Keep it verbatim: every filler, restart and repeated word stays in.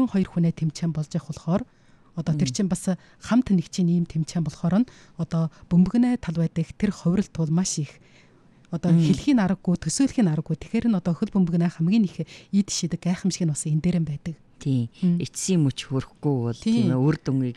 олон хоёр хүнээ тэмцээн болж явах болохоор одоо тэр чинь бас хамт нэгжийн ийм тэмцээн болохоор нь одоо бөмбөгнөө тал байдаг тэр хувиралт бол маш их одоо хэлхийн аргагүй төсөөлхийн аргагүй тэгэхээр нь одоо хөл бөмбөгнөө хамгийн их ид шидэг гайхамшиг нь бас энэ дээр нь байдаг. Тийм. Эцсийн мөч хөрөхгүй бол тийм ээ үр дүнгийг